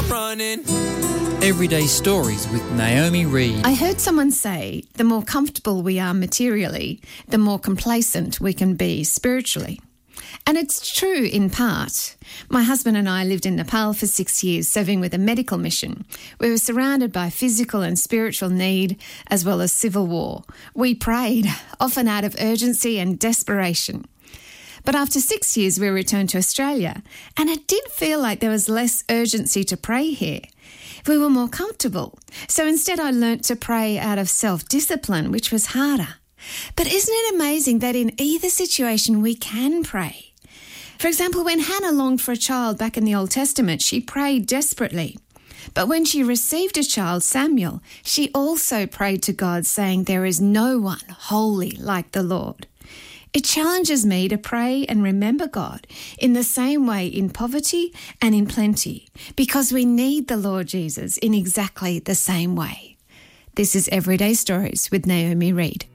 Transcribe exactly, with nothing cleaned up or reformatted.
running. Everyday Stories with Naomi Reed. I heard someone say the more comfortable we are materially, the more complacent we can be spiritually. And it's true in part. My husband and I lived in Nepal for six years serving with a medical mission. We were surrounded by physical and spiritual need as well as civil war. We prayed, often out of urgency and desperation. But after six years, we returned to Australia, and it did feel like there was less urgency to pray here. We were more comfortable. So instead, I learnt to pray out of self-discipline, which was harder. But isn't it amazing that in either situation, we can pray? For example, when Hannah longed for a child back in the Old Testament, she prayed desperately. But when she received a child, Samuel, she also prayed to God, saying, "There is no one holy like the Lord." It challenges me to pray and remember God in the same way in poverty and in plenty, because we need the Lord Jesus in exactly the same way. This is Everyday Stories with Naomi Reed.